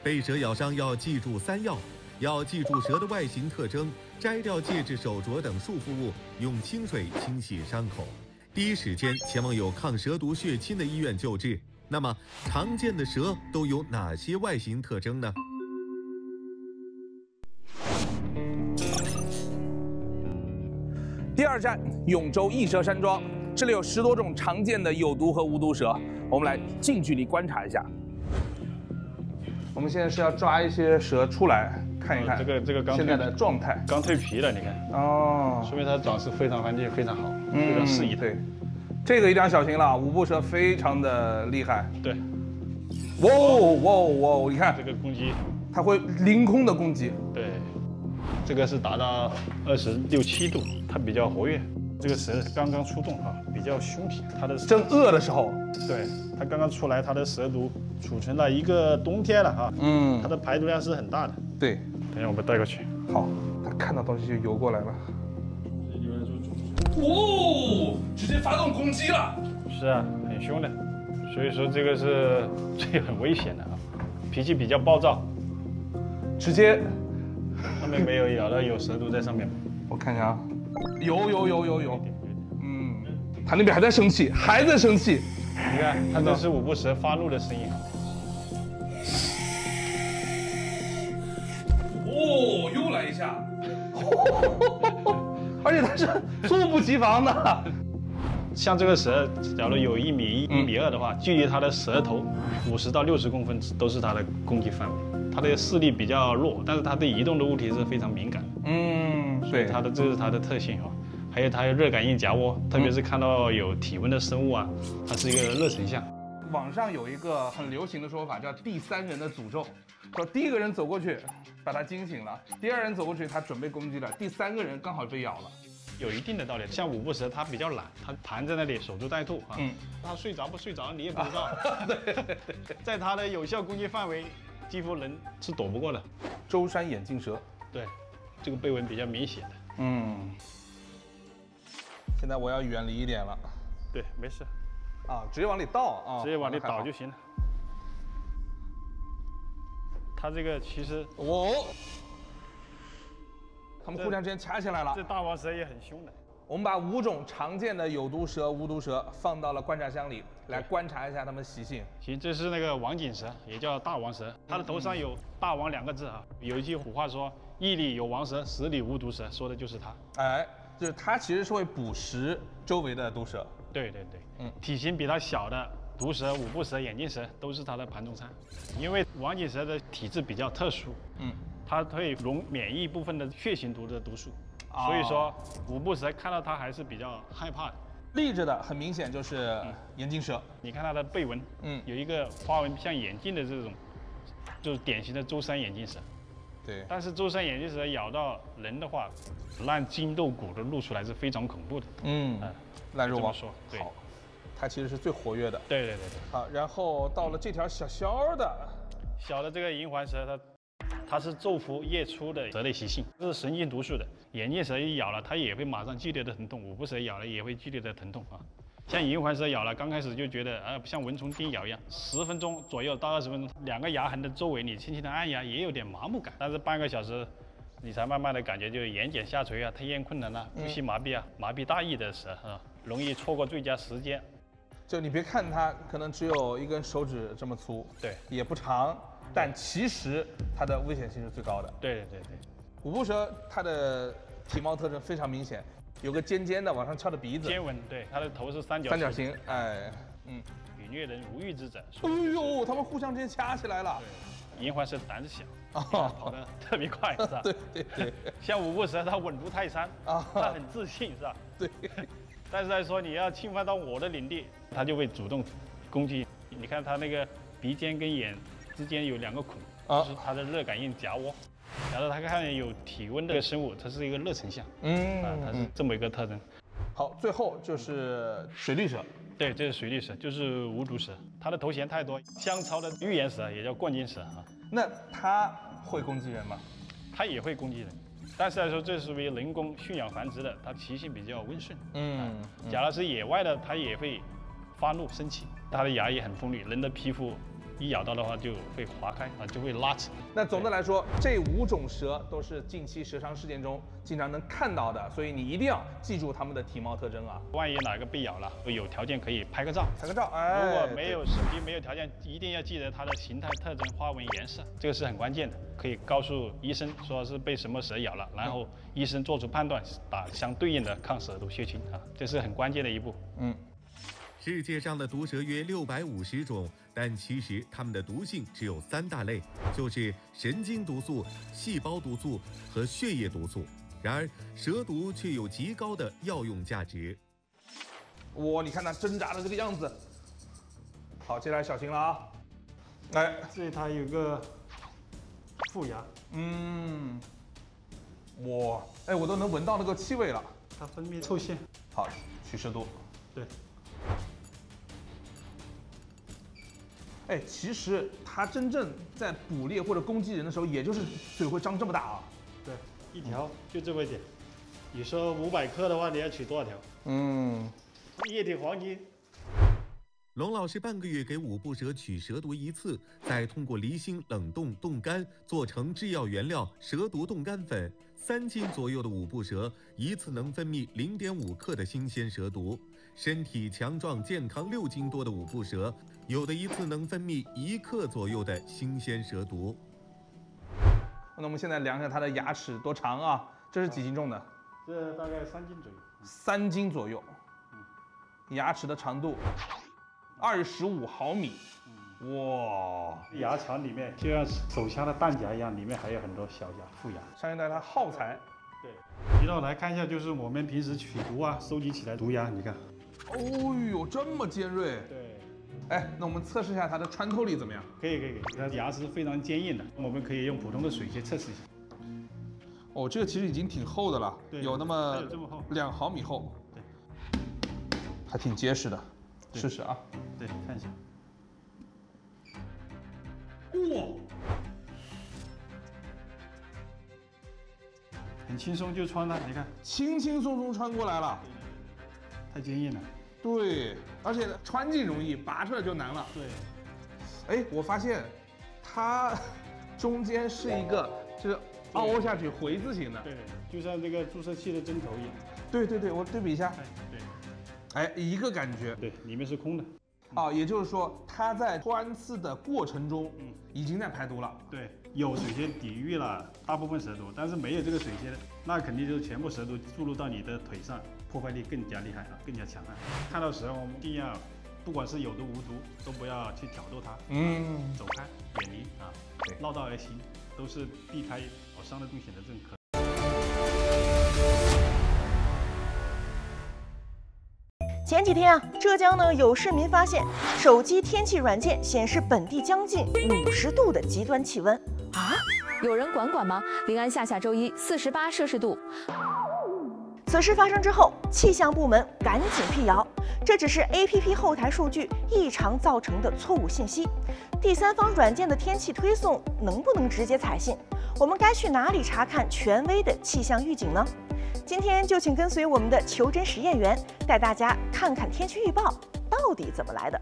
被蛇咬伤要记住3要：要记住蛇的外形特征，摘掉戒指、手镯等束缚物，用清水清洗伤口，第一时间前往有抗蛇毒血清的医院救治。那么，常见的蛇都有哪些外形特征呢？ 第2站，永州异蛇山庄，这里有10多种常见的有毒和无毒蛇，我们来近距离观察一下。我们现在是要抓一些蛇出来看一看， 这个刚现在的状态， 刚蜕皮了，你看哦， 说明它长势非常环境非常好，非常适宜。 对，这个一定要小心了，五步蛇非常的厉害。 对， 哇，你看这个攻击， 它会凌空的攻击。 对，这个是达到26、7度，它比较活跃。这个蛇刚刚出洞啊，比较凶皮，它的正饿的时候， 对，它刚刚出来，它的蛇毒储存了一个冬天了啊，它的排毒量是很大的。 对， 等一下我们带过去。 好，它看到东西就游过来了。直接发动攻击了。 是啊，很凶的，所以说这个是很危险的啊，脾气比较暴躁， 直接。 上面没有咬到有蛇毒在上面吗？ 我看看啊，有，它那边还在生气， 你看，它这是五步蛇发怒的声音。 又来一下，而且它是猝不及防的。 像这个蛇，假如有1米1、1米2的话，距离它的舌头50到60公分都是它的攻击范围。它的视力比较弱，但是它对移动的物体是非常敏感的。 对， 这是它的特性啊。还有它有热感应夹窝，特别是看到有体温的生物啊，它是一个热成像。 网上有一个很流行的说法，叫第3人的诅咒，说第1个人走过去把它惊醒了，第2人走过去他准备攻击了，第3个人刚好被咬了。 有一定的道理，像五步蛇它比较懒，它盘在那里守株待兔啊。它睡着不睡着你也不知道。对，在它的有效攻击范围，几乎人是躲不过的。 舟山眼镜蛇， 对，这个背纹比较明显的。 现在我要远离一点了。 对，没事。 直接往里倒啊， 直接往里倒就行了。它这个其实他们互相之间掐起来了。 这大王蛇也很凶的。 我们把5种常见的有毒蛇、无毒蛇放到了观察箱里，来观察一下它们习性。 行，这是那个王锦蛇，也叫大王蛇，它的头上有“大王”2个字啊。有一句古话说：“1里有王蛇，10里无毒蛇”，说的就是它。 就是它其实是会捕食周围的毒蛇。 对，体型比它小的毒蛇、五步蛇、眼镜蛇都是它的盘中餐。因为王锦蛇的体质比较特殊，它会溶免疫部分的血型毒的毒素，所以说五步蛇看到它还是比较害怕的。 立着的很明显就是眼镜蛇， 你看它的背纹，有一个花纹像眼镜的这种，就是典型的舟山眼镜蛇。 对， 但是舟山眼镜蛇咬到人的话，烂筋斗骨都露出来是非常恐怖的。 烂肉王。 说对， 好，它其实是最活跃的。 对。 好，然后到了这条小的， 小的这个银环蛇，它是昼伏夜出的蛇类习性，这是神经毒素的。眼镜蛇一咬了，它也会马上剧烈的疼痛；五步蛇咬了也会剧烈的疼痛啊。像银环蛇咬了，刚开始就觉得像蚊虫叮咬一样，10分钟左右到20分钟，2个牙痕的周围你轻轻的按压也有点麻木感，但是半个小时，你才慢慢的感觉就眼睑下垂啊、吞咽困难啊、呼吸麻痹啊、麻痹大意的蛇容易错过最佳时间。 就你别看它可能只有1根手指这么粗， 对， 也不长，但其实它的危险性是最高的。 对。 五步蛇它的体貌特征非常明显，有个尖尖的往上翘的鼻子， 尖纹，对，它的头是三角形， 与虐人无欲之者。 他们互相之间掐起来了。 对，银环蛇胆子小，跑得特别快，是吧？ 对。 像五步蛇，它稳如泰山它很自信，是吧？ 对。 但是来说，你要侵犯到我的领地，它就会主动攻击。你看它那个鼻尖跟眼之间有2个孔，就是它的热感应夹窝。然后它看见有体温的生物，它是一个热成像，它是这么一个特征。 好，最后就是水绿蛇。 对，这是水绿蛇，就是无毒蛇，它的头衔太多，商朝的预言蛇也叫冠金蛇那它会攻击人吗？ 它也会攻击人，但是来说这是属于人工驯养繁殖的，它习性比较温顺。假如是野外的，它也会发怒生气，它的牙也很锋利，人的皮肤一咬到的话就会划开啊，就会拉扯。 那总的来说，这5种蛇都是近期蛇伤事件中经常能看到的，所以你一定要记住它们的体貌特征啊。 万一哪个被咬了，有条件可以拍个照。 拍个照，哎， 如果没有手机没有条件，一定要记得它的形态特征、花纹、颜色，这个是很关键的，可以告诉医生说是被什么蛇咬了，然后医生做出判断，打相对应的抗蛇毒血清啊，这是很关键的一步。 世界上的毒蛇约650种，但其实它们的毒性只有3大类，就是神经毒素、细胞毒素和血液毒素。然而，蛇毒却有极高的药用价值。 哇，你看它挣扎的这个样子。好，接下来小心了啊！哎， 这里它有个副牙， 哇，哎，我都能闻到那个气味了。 它分泌臭腺。 好，取蛇毒。 对。 哎，其实它真正在捕猎或者攻击人的时候，也就是嘴会张这么大啊。 对，一条就这么一点。你说500克的话，你要取多少条？液体黄金。 龙老师半个月给5步蛇取蛇毒1次，再通过离心冷冻冻干做成制药原料蛇毒冻干粉。3斤左右的5步蛇一次能分泌0.5克的新鲜蛇毒。身体强壮健康6斤多的5步蛇，有的一次能分泌1克左右的新鲜蛇毒。 那我们现在量一下它的牙齿多长啊？这是几斤重的？ 这大概3斤左右。 3斤左右。牙齿的长度25毫米。哇！ 牙床里面就像手枪的弹夹一样，里面还有很多小牙、副牙。 相当于它耗材。 对。移到来看一下，就是我们平时取毒啊，收集起来毒牙，你看。 哦呦，这么尖锐。 对。 哎，那我们测试一下它的穿透力怎么样？ 可以，它牙齿非常坚硬的，我们可以用普通的水去测试一下。 哦，这个其实已经挺厚的了，有那么2毫米厚。 对， 还挺结实的，试试啊。 对，看一下。哇，很轻松就穿了，你看， 轻轻松松穿过来了， 太坚硬了。 对，而且穿进容易，拔出来就难了。 对， 哎，我发现它中间是一个就是凹下去回字形的。 对，就像这个注射器的针头一样。 对，我对比一下。 对， 哎，一个感觉。 对，里面是空的。 也就是说，它在穿刺的过程中，已经在排毒了。 对，有水仙抵御了大部分蛇毒，但是没有这个水仙，那肯定就是全部蛇毒注入到你的腿上，破坏力更加厉害啊，更加强悍。看到蛇，我们一定要，不管是有毒无毒，都不要去挑逗它，走开，远离啊，绕道而行，都是避开伤了动险的这种可能。 前几天浙江呢有市民发现手机天气软件显示本地将近50度的极端气温啊！ 有人管吗？临安下周一48摄氏度。 此事发生之后，气象部门赶紧辟谣，这只是 APP 后台数据异常造成的错误信息。第三方软件的天气推送能不能直接采信？我们该去哪里查看权威的气象预警呢？今天就请跟随我们的求真实验员，带大家看看天气预报到底怎么来的。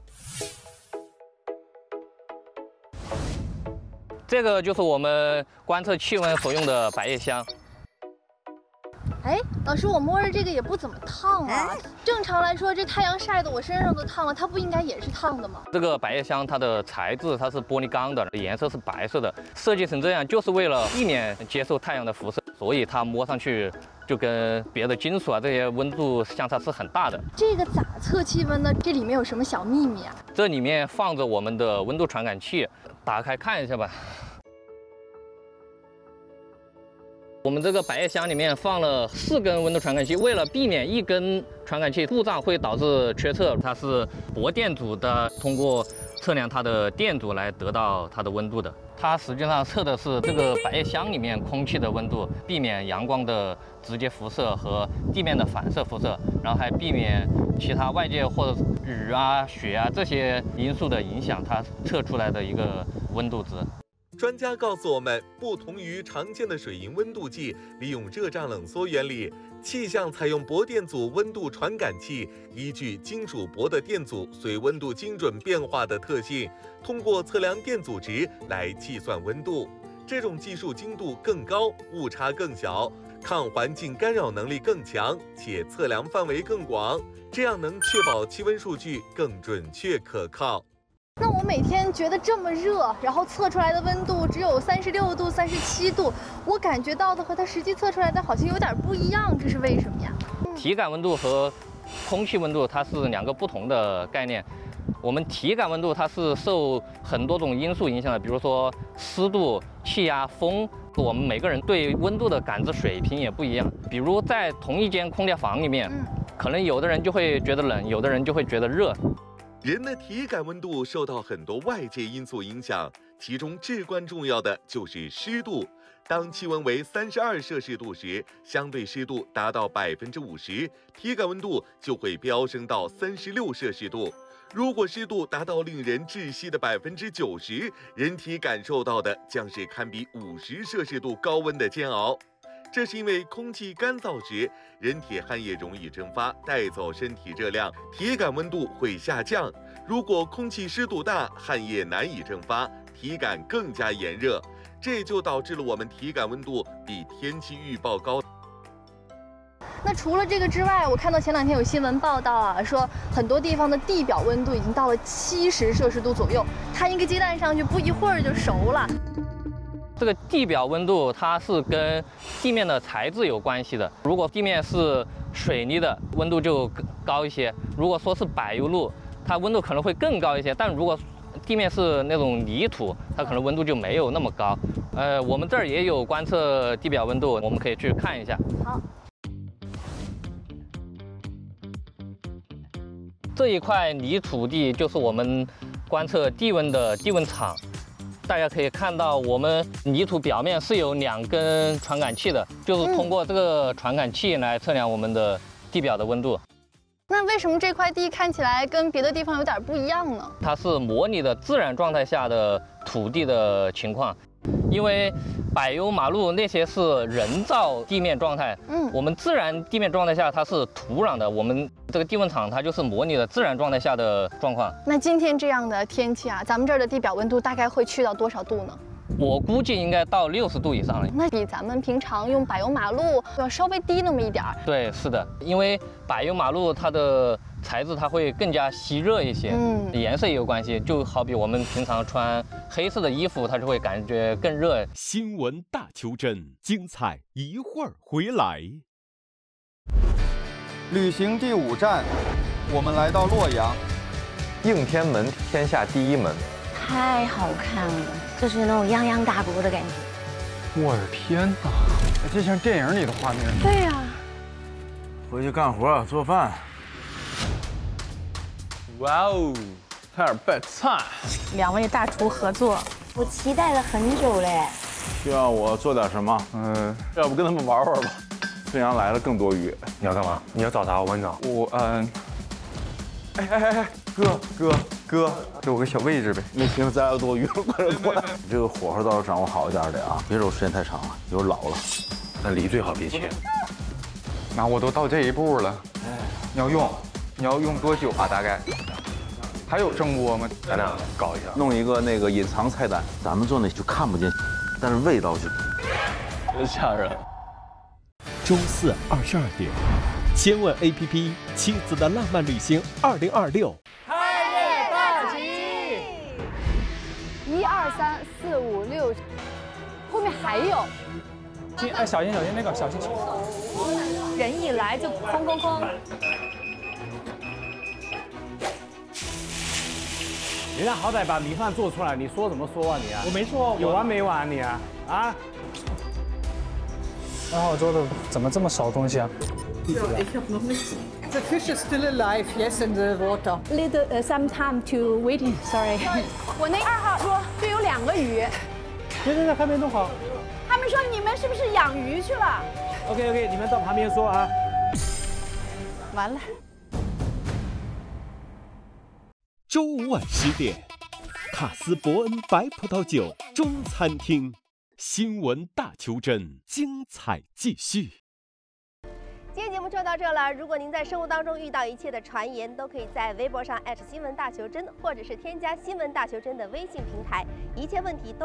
这个就是我们观测气温所用的百叶箱。 哎，老师，我摸着这个也不怎么烫啊。正常来说，这太阳晒得我身上都烫了，它不应该也是烫的吗？ 这个百叶箱它的材质它是玻璃钢的，颜色是白色的，设计成这样就是为了避免接受太阳的辐射，所以它摸上去就跟别的金属啊这些温度相差是很大的。 这个咋测气温呢？这里面有什么小秘密啊？ 这里面放着我们的温度传感器，打开看一下吧。我们这个百叶箱里面放了4根温度传感器，为了避免一根传感器故障会导致缺测，它是铂电阻的，通过测量它的电阻来得到它的温度的。它实际上测的是这个百叶箱里面空气的温度，避免阳光的直接辐射和地面的反射辐射，然后还避免其他外界或者雨啊、雪啊这些因素的影响，它测出来的一个温度值。 专家告诉我们，不同于常见的水银温度计，利用热胀冷缩原理，气象采用铂电阻温度传感器，依据金属铂的电阻随温度精准变化的特性，通过测量电阻值来计算温度。这种技术精度更高，误差更小，抗环境干扰能力更强，且测量范围更广，这样能确保气温数据更准确可靠。 那我每天觉得这么热，然后测出来的温度只有36度、37度，我感觉到的和它实际测出来的好像有点不一样，这是为什么呀？ 体感温度和空气温度它是两个不同的概念。我们体感温度它是受很多种因素影响的，比如说湿度、气压、风。我们每个人对温度的感知水平也不一样。比如在同一间空调房里面，可能有的人就会觉得冷，有的人就会觉得热。 人的体感温度受到很多外界因素影响，其中至关重要的就是湿度。当气温为32摄氏度时，相对湿度达到50%，体感温度就会飙升到36摄氏度。如果湿度达到令人窒息的90%，人体感受到的将是堪比50摄氏度高温的煎熬。这是因为空气干燥时，人体汗液容易蒸发，带走身体热量，体感温度会下降。如果空气湿度大，汗液难以蒸发，体感更加炎热，这就导致了我们体感温度比天气预报高。 那除了这个之外，我看到前2天有新闻报道啊，说很多地方的地表温度已经到了70摄氏度左右，摊一个鸡蛋上去，不一会儿就熟了。 这个地表温度它是跟地面的材质有关系的。如果地面是水泥的，温度就高一些；如果说是柏油路，它温度可能会更高一些。但如果地面是那种泥土，它可能温度就没有那么高。我们这儿也有观测地表温度，我们可以去看一下。 好。 这一块泥土地就是我们观测地温的地温场。大家可以看到，我们泥土表面是有2根传感器的，就是通过这个传感器来测量我们的地表的温度。 那为什么这块地看起来跟别的地方有点不一样呢？ 它是模拟的自然状态下的土地的情况，因为柏油马路那些是人造地面状态，我们自然地面状态下它是土壤的，我们这个地温场它就是模拟的自然状态下的状况。 那今天这样的天气啊，咱们这儿的地表温度大概会去到多少度呢？ 我估计应该到60度以上了。 那比咱们平常用柏油马路要稍微低那么一点儿。 对，是的，因为柏油马路它的材质它会更加吸热一些，颜色也有关系。就好比我们平常穿黑色的衣服，它就会感觉更热。 新闻大求真，精彩一会儿回来。 旅行第5站，我们来到洛阳。 应天门，天下第1门。 太好看了，就是那种泱泱大国的感觉。 我的天哪，这像电影里的画面。 对呀。 回去干活做饭。 哇哦，菜尔拜菜。 2位大厨合作，我期待了很久嘞。 需要我做点什么？ 要不跟他们玩玩吧？ 孙杨来了更多鱼。 你要干嘛？你要找啥？我帮你找。 哥，给我个小位置呗。 那行，咱要多鱼，快点过来。你这个火候倒是掌握好一点的啊，别揉时间太长了，一会儿老了。 那梨最好别切。 那我都到这一步了，你要用多久啊？大概？还有蒸锅吗？ 咱俩搞一下， 弄一个那个隐藏菜单，咱们做那就看不见，但是味道就真吓人。 周4 22点，千问 APP 妻子的浪漫旅行2026。 1、2、3、4、5、6，后面还有。 小心那个小心。 人一来就哐。 人家好歹把米饭做出来，你说怎么说啊你啊？ 我没说，有完没完你啊？啊？然后做的怎么这么少东西啊？ The fish is still alive, yes, in the water. Little some time to waiting. Sorry. 我那2号说就有2个鱼。 对，还没弄好。 他们说你们是不是养鱼去了 ？OK， 你们到旁边说啊。 完了。 周5晚10点， 卡斯伯恩白葡萄酒中餐厅。新闻大求真，精彩继续。 今天节目就到这了。如果您在生活当中遇到一切的传言，都可以在微博上新闻大求真，或者是添加新闻大求真的微信平台，一切问题都